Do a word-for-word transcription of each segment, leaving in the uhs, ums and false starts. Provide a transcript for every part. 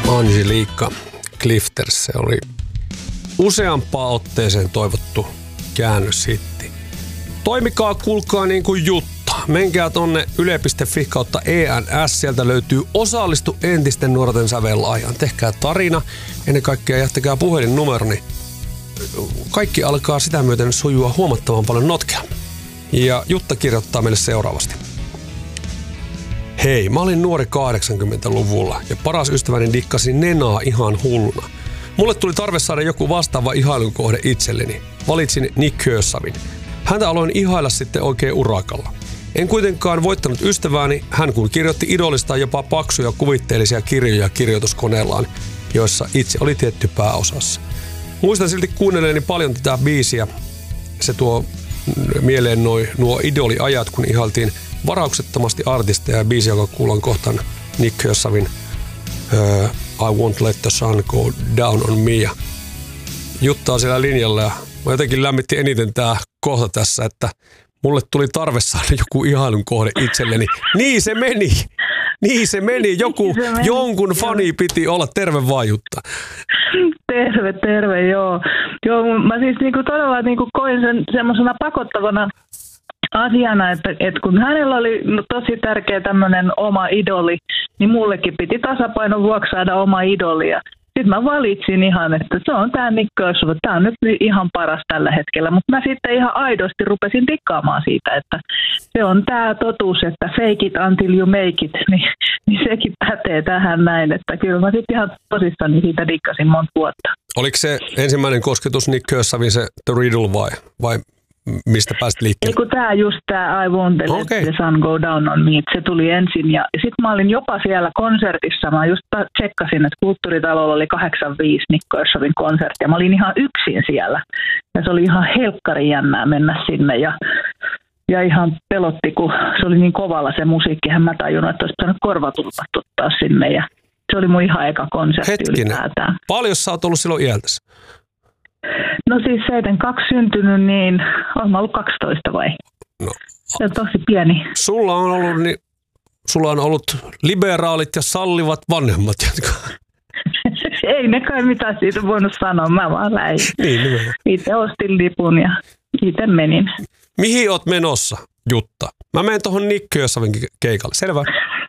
Angelica Clifters, se oli useampaan otteeseen toivottu käännöshitti. Toimikaa, kuulkaa niin kuin Jutta. Menkää tonne yle piste fi kautta E N S, sieltä löytyy Osallistu entisten nuorten sävellahjaan. Tehkää tarina, ennen kaikkea jättäkää puhelinnumero, niin kaikki alkaa sitä myöten sujua huomattavan paljon notkeammin. Ja Jutta kirjoittaa meille seuraavasti. Hei, mä olin nuori kahdeksankymmentäluvulla ja paras ystäväni dikkasi Nenaa ihan hulluna. Mulle tuli tarve saada joku vastaava ihailun kohde itselleni. Valitsin Nick Kershavin. Häntä aloin ihailla sitten oikein urakalla. En kuitenkaan voittanut ystävääni, hän kun kirjoitti idolista jopa paksuja kuvitteellisia kirjoja kirjoituskoneellaan, joissa itse oli tietty pääosassa. Muistan silti kuunnelleeni paljon tätä biisiä. Se tuo mieleen noi, nuo idoliajat, kun ihailtiin varauksettomasti artisteja ja biisi, joka kuullaan kohtaan Nick Kershavin uh, I Won't Let the Sun Go Down on Me. Ja Jutta on siellä linjalla ja mä jotenkin lämmitti eniten tää kohta tässä, että mulle tuli tarve saada joku ihailun kohde itselleni. Niin se meni! Niin se meni! Joku, se meni. Jonkun fani piti olla. Terve vaan, Jutta. Terve, terve, joo. Joo, mä siis niinku todella niinku koin sen semmoisena pakottavana asiana, että, että kun hänellä oli tosi tärkeä tämmöinen oma idoli, niin mullekin piti tasapainon vuoksi saada oma idoli. Ja sitten mä valitsin ihan, että se on tää Nick Kershaw, tää on nyt ihan paras tällä hetkellä, mutta mä sitten ihan aidosti rupesin dikkaamaan siitä, että se on tää totuus, että fake it until you make it, niin, niin sekin pätee tähän näin, että kyllä mä sitten ihan tosissani siitä dikkasin monta vuotta. Oliko se ensimmäinen kosketus Nick Kershavin se The Riddle vai, vai mistä pääsit liikkeelle? Eiku tää just tää I Won't Let okay. the Sun Go Down on Me, se tuli ensin ja sit mä olin jopa siellä konsertissa, mä just tsekkasin, että Kulttuuritalolla oli kahdeksankymmentäviisi Nick Kershavin konsertti ja mä olin ihan yksin siellä ja se oli ihan helkkari jännää mennä sinne ja, ja ihan pelotti, kun se oli niin kovalla se musiikki, hän mä tajunnut, että olisi pitänyt korvatulpat ottaa sinne ja se oli mun ihan eka konsertti. Hetkinen, ylipäätään. paljon sä oot ollut silloin iältäsi? No siis seitsemänkymmentäkaksi syntynyt, niin olen mä ollut kaksitoista vai? No. Se on tosi pieni. Sulla on ollut, niin, sulla on ollut liberaalit ja sallivat vanhemmat, jotka... Ei ne kai mitään siitä voinut sanoa, mä vaan lähdin. Niin, nimenomaan. Itse ostin lipun ja itse menin. Mihin oot menossa, Jutta? Mä menen tuohon Nick Kershavin keikalle, selvä?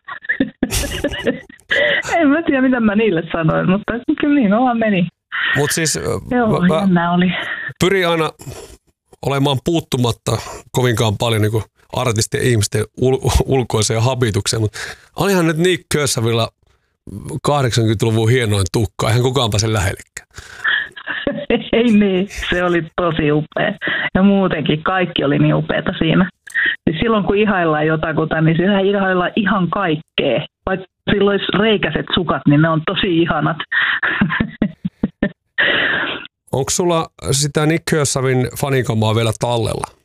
En mä tiedä, mitä mä niille sanoin, mutta kyllä niin vaan meni. Mut siis Joo, mä oli. pyrin aina olemaan puuttumatta kovinkaan paljon niin kuin artistien ja ihmisten ul- ulkoiseen habitukseen, mutta olihan nyt Nick Kershavilla kahdeksankymmentäluvun hienoin tukka, eihän kukaan pääse lähellekään. Ei niin, se oli tosi upea. Ja muutenkin kaikki oli niin upeata siinä. Siis silloin kun ihaillaan jotakuta, niin siellä ihaillaan ihan kaikkea. Vaikka silloin olisi reikäiset sukat, niin ne on tosi ihanat. Onko sulla sitä Nick Kershavin fanikamaa vielä tallella?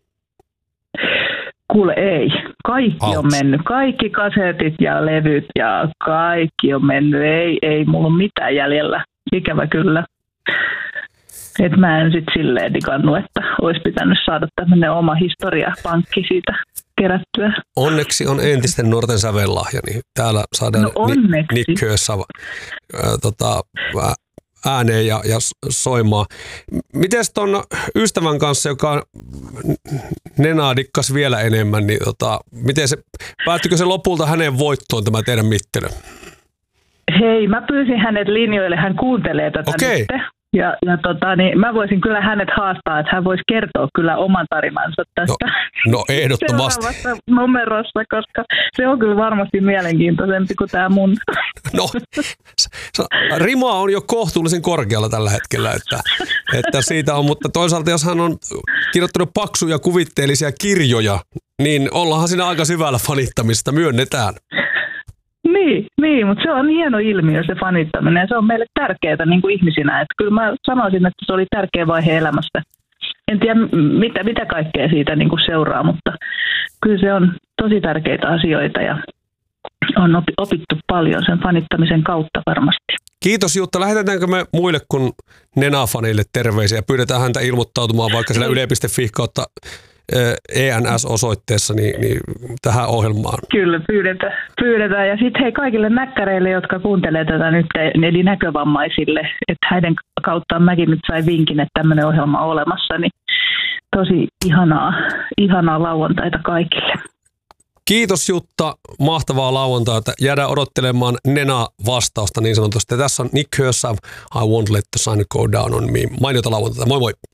Kuule ei. Kaikki Out. on mennyt. Kaikki kasetit ja levyt ja kaikki on mennyt. Ei, ei mulla ole mitään jäljellä. Ikävä kyllä. Et mä en sitten silleen digannut, että olisi pitänyt saada tämmöinen oma historiapankki siitä kerättyä. Onneksi on entisten nuorten sävellahja, niin täällä saadaan no onneksi. Nick Kershaw äh, tota, ääneen ja, ja soimaan. Mites ton ystävän kanssa, joka Nenaa dikkas vielä enemmän, niin tota, miten se, päättyikö se lopulta hänen voittoon tämä teidän mittely? Hei, mä pyysin hänet linjoille, hän kuuntelee tätä okay. nyt. Ja, ja tota, niin mä voisin kyllä hänet haastaa, että hän voisi kertoa kyllä oman tarinansa tästä. No, no ehdottomasti. Seuraavassa numerossa, koska se on kyllä varmasti mielenkiintoisempi kuin tämä mun. No, rima on jo kohtuullisen korkealla tällä hetkellä, että, että siitä on, mutta toisaalta jos hän on kirjoittanut paksuja kuvitteellisia kirjoja, niin ollaanhan siinä aika syvällä fanittamista, myönnetään. Niin, niin, mutta se on hieno ilmiö se fanittaminen ja se on meille tärkeää niin kuin ihmisinä. Että kyllä mä sanoisin, että se oli tärkeä vaihe elämästä. En tiedä mitä, mitä kaikkea siitä niin kuin seuraa, mutta kyllä se on tosi tärkeitä asioita ja on opittu paljon sen fanittamisen kautta varmasti. Kiitos Jutta. Lähetetäänkö me muille kuin Nenaa-faneille terveisiä? Pyydetään häntä ilmoittautumaan vaikka siellä yle piste fi kautta E N S-osoitteessa niin, niin tähän ohjelmaan. Kyllä, pyydetään. pyydetään. Ja sitten hei kaikille näkkäreille, jotka kuuntelee tätä nyt, eli näkövammaisille, että häiden kauttaan mäkin nyt sain vinkin, että tämmöinen ohjelma on olemassa, niin tosi ihanaa, ihanaa lauantaita kaikille. Kiitos Jutta, mahtavaa lauantaita. Jäädään odottelemaan Nena-vastausta niin sanotusti. Tässä on Nick Hershaw, I Won't Let the Sun Go Down on Me. Mainiota lauantaita, moi moi!